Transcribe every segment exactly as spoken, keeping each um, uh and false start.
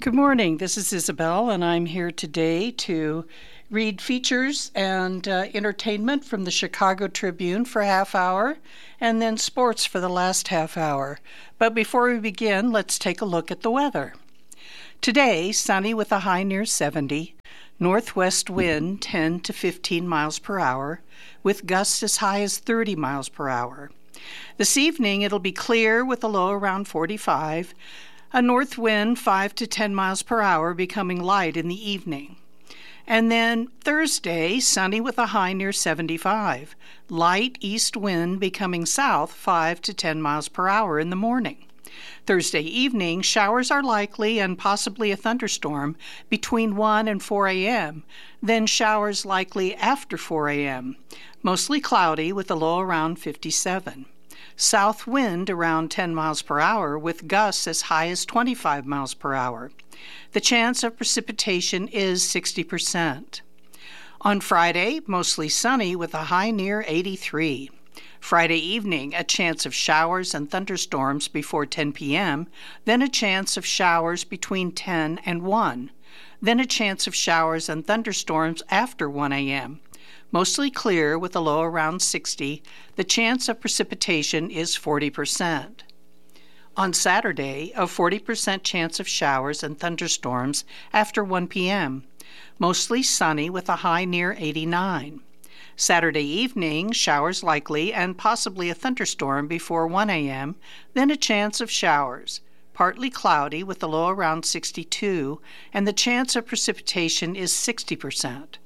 Good morning. This is Isabel, and I'm here today to read features and uh, entertainment from the Chicago Tribune for a half hour, and then sports for the last half hour. But before we begin, let's take a look at the weather. Today, sunny with a high near seventy, northwest wind ten to fifteen miles per hour, with gusts as high as thirty miles per hour. This evening, it'll be clear with a low around forty-five, a north wind five to ten miles per hour, becoming light in the evening. And then Thursday, sunny with a high near seventy-five, light east wind becoming south five to ten miles per hour in the morning. Thursday evening, showers are likely and possibly a thunderstorm between one and four a.m., then showers likely after four a.m., mostly cloudy with a low around fifty-seven. South wind around ten miles per hour with gusts as high as twenty-five miles per hour. The chance of precipitation is sixty percent. On Friday, mostly sunny with a high near eighty-three. Friday evening, a chance of showers and thunderstorms before ten p.m., then a chance of showers between ten and one, then a chance of showers and thunderstorms after one a.m. Mostly clear with a low around sixty. The chance of precipitation is forty percent. On Saturday, a forty percent chance of showers and thunderstorms after one p.m. Mostly sunny with a high near eighty-nine. Saturday evening, showers likely and possibly a thunderstorm before one a.m., then a chance of showers. Partly cloudy with a low around sixty-two, and the chance of precipitation is sixty percent.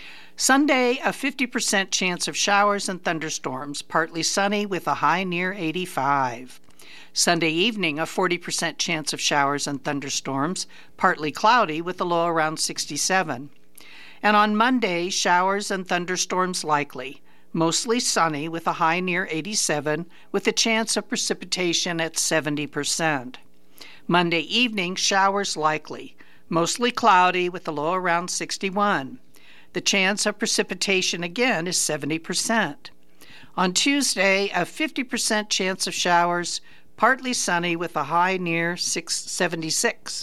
Sunday, a fifty percent chance of showers and thunderstorms, partly sunny with a high near eighty-five. Sunday evening, a forty percent chance of showers and thunderstorms, partly cloudy with a low around sixty-seven. And on Monday, showers and thunderstorms likely, mostly sunny with a high near eighty-seven, with a chance of precipitation at seventy percent. Monday evening, showers likely, mostly cloudy with a low around sixty-one. The chance of precipitation again is seventy percent. On Tuesday, a fifty percent chance of showers, partly sunny with a high near seventy-six.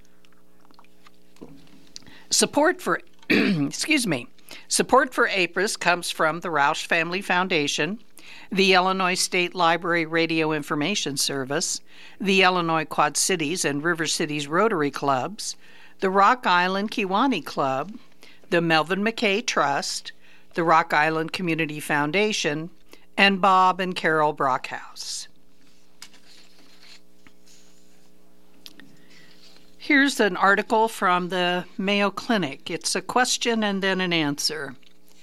Support for excuse me. Support for APRIS comes from the Roush Family Foundation, the Illinois State Library Radio Information Service, the Illinois Quad Cities and River Cities Rotary Clubs, the Rock Island Kewanee Club, the Melvin McKay Trust, the Rock Island Community Foundation, and Bob and Carol Brockhouse. Here's an article from the Mayo Clinic. It's a question and then an answer.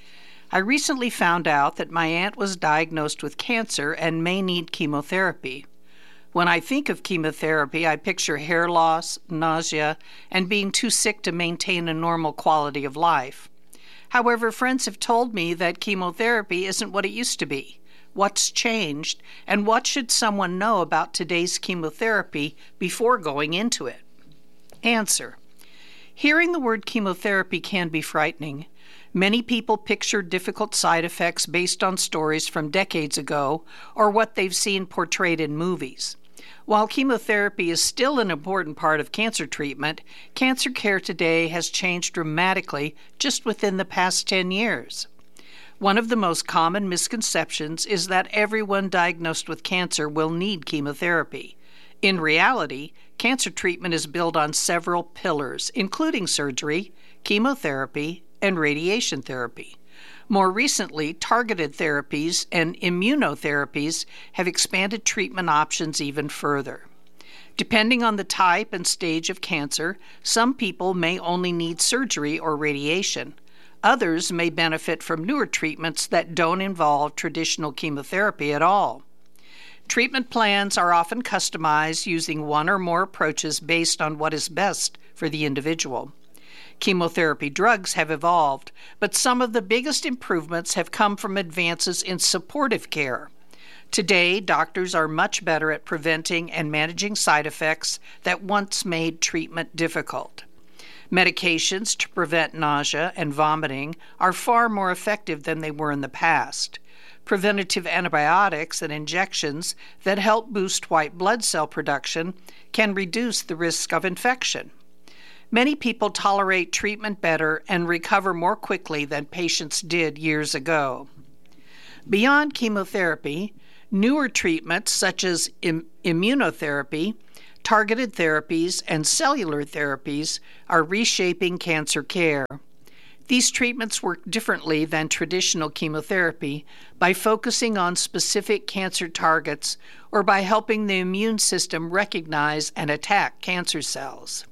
I recently found out that my aunt was diagnosed with cancer and may need chemotherapy. When I think of chemotherapy, I picture hair loss, nausea, and being too sick to maintain a normal quality of life. However, friends have told me that chemotherapy isn't what it used to be. What's changed, and what should someone know about today's chemotherapy before going into it? Answer. Hearing the word chemotherapy can be frightening. Many people picture difficult side effects based on stories from decades ago or what they've seen portrayed in movies. While chemotherapy is still an important part of cancer treatment, cancer care today has changed dramatically just within the past ten years. One of the most common misconceptions is that everyone diagnosed with cancer will need chemotherapy. In reality, cancer treatment is built on several pillars, including surgery, chemotherapy, and radiation therapy. More recently, targeted therapies and immunotherapies have expanded treatment options even further. Depending on the type and stage of cancer, some people may only need surgery or radiation. Others may benefit from newer treatments that don't involve traditional chemotherapy at all. Treatment plans are often customized using one or more approaches based on what is best for the individual. Chemotherapy drugs have evolved, but some of the biggest improvements have come from advances in supportive care. Today, doctors are much better at preventing and managing side effects that once made treatment difficult. Medications to prevent nausea and vomiting are far more effective than they were in the past. Preventative antibiotics and injections that help boost white blood cell production can reduce the risk of infection. Many people tolerate treatment better and recover more quickly than patients did years ago. Beyond chemotherapy, newer treatments such as im- immunotherapy, targeted therapies, and cellular therapies are reshaping cancer care. These treatments work differently than traditional chemotherapy by focusing on specific cancer targets or by helping the immune system recognize and attack cancer cells.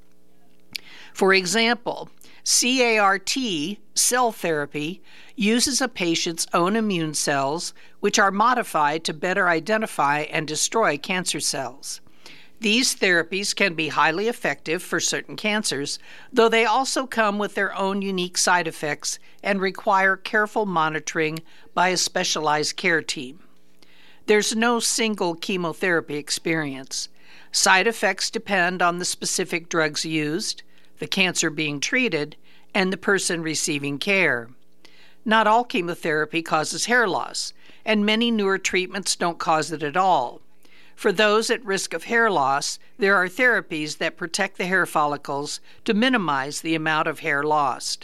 For example, C A R T, cell therapy, uses a patient's own immune cells, which are modified to better identify and destroy cancer cells. These therapies can be highly effective for certain cancers, though they also come with their own unique side effects and require careful monitoring by a specialized care team. There's no single chemotherapy experience. Side effects depend on the specific drugs used, the cancer being treated, and the person receiving care. Not all chemotherapy causes hair loss, and many newer treatments don't cause it at all. For those at risk of hair loss, there are therapies that protect the hair follicles to minimize the amount of hair lost.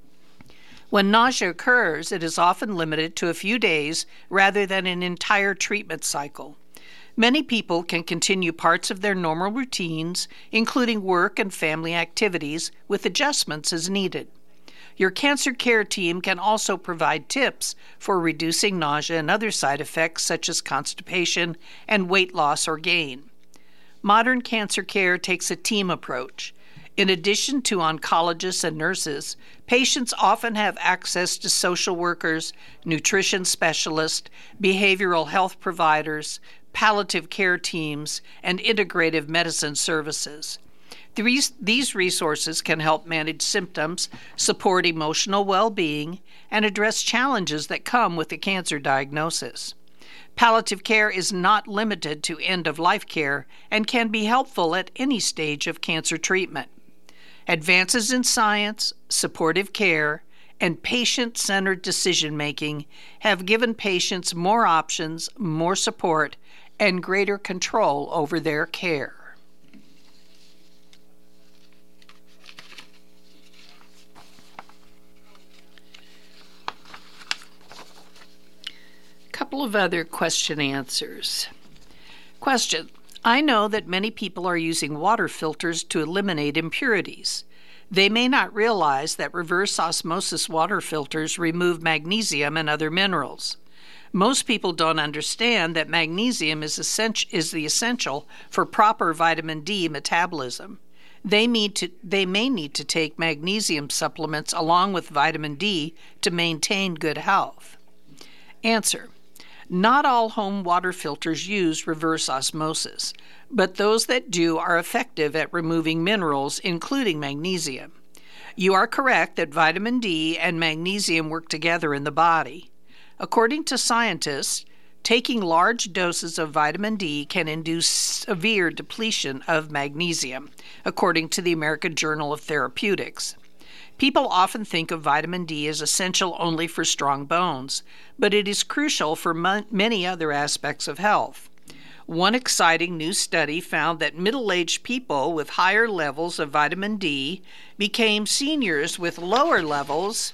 When nausea occurs, it is often limited to a few days rather than an entire treatment cycle. Many people can continue parts of their normal routines, including work and family activities, with adjustments as needed. Your cancer care team can also provide tips for reducing nausea and other side effects such as constipation and weight loss or gain. Modern cancer care takes a team approach. In addition to oncologists and nurses, patients often have access to social workers, nutrition specialists, behavioral health providers, palliative care teams, and integrative medicine services. These, these resources can help manage symptoms, support emotional well-being, and address challenges that come with a cancer diagnosis. Palliative care is not limited to end-of-life care and can be helpful at any stage of cancer treatment. Advances in science, supportive care, and patient-centered decision-making have given patients more options, more support, and greater control over their care. Couple of other question answers. Question. I know that many people are using water filters to eliminate impurities. They may not realize that reverse osmosis water filters remove magnesium and other minerals. Most people don't understand that magnesium is, essential, is the essential for proper vitamin D metabolism. They, need to, they may need to take magnesium supplements along with vitamin D to maintain good health. Answer. Not all home water filters use reverse osmosis, but those that do are effective at removing minerals, including magnesium. You are correct that vitamin D and magnesium work together in the body. According to scientists, taking large doses of vitamin D can induce severe depletion of magnesium, according to the American Journal of Therapeutics. People often think of vitamin D as essential only for strong bones, but it is crucial for m- many other aspects of health. One exciting new study found that middle-aged people with higher levels of vitamin D became seniors with lower levels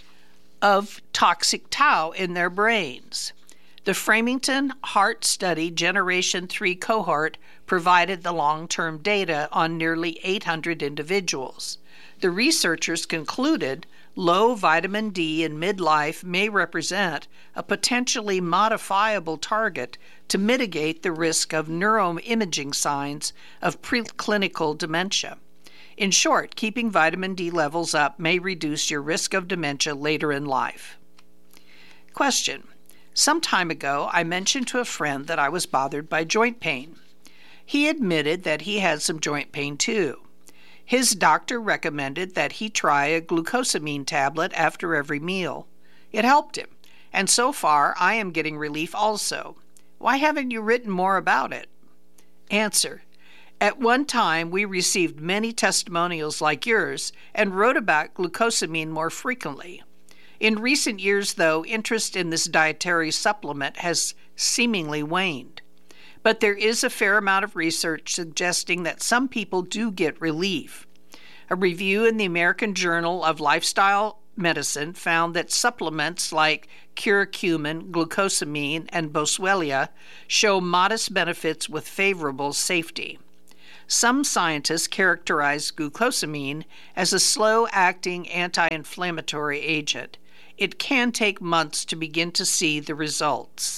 of toxic tau in their brains. The Framingham Heart Study Generation three cohort provided the long-term data on nearly eight hundred individuals. The researchers concluded low vitamin D in midlife may represent a potentially modifiable target to mitigate the risk of neuroimaging signs of preclinical dementia. In short, keeping vitamin D levels up may reduce your risk of dementia later in life. Question. Some time ago, I mentioned to a friend that I was bothered by joint pain. He admitted that he had some joint pain too. His doctor recommended that he try a glucosamine tablet after every meal. It helped him, and so far I am getting relief also. Why haven't you written more about it? Answer. At one time, we received many testimonials like yours and wrote about glucosamine more frequently. In recent years, though, interest in this dietary supplement has seemingly waned. But there is a fair amount of research suggesting that some people do get relief. A review in the American Journal of Lifestyle Medicine found that supplements like curcumin, glucosamine, and boswellia show modest benefits with favorable safety. Some scientists characterize glucosamine as a slow-acting anti-inflammatory agent. It can take months to begin to see the results.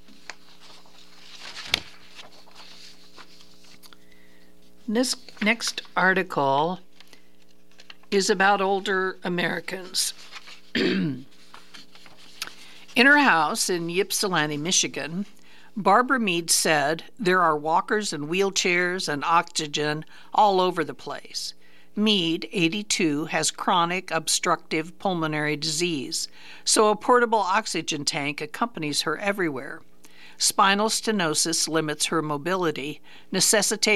This next article is about older Americans. In her house in Ypsilanti, Michigan, Barbara Mead said, "There are walkers and wheelchairs and oxygen all over the place." Mead, eighty-two, has chronic obstructive pulmonary disease, so a portable oxygen tank accompanies her everywhere. Spinal stenosis limits her mobility, necessitating